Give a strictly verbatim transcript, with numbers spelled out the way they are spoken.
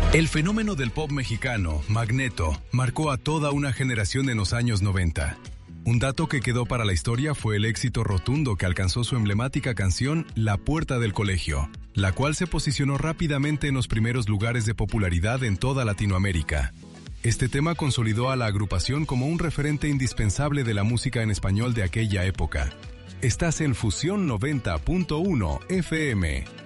El fenómeno del pop mexicano, Magneto, marcó a toda una generación en los años noventa. Un dato que quedó para la historia fue el éxito rotundo que alcanzó su emblemática canción La Puerta del Colegio, la cual se posicionó rápidamente en los primeros lugares de popularidad en toda Latinoamérica. Este tema consolidó a la agrupación como un referente indispensable de la música en español de aquella época. Estás en Fusión noventa punto uno F M.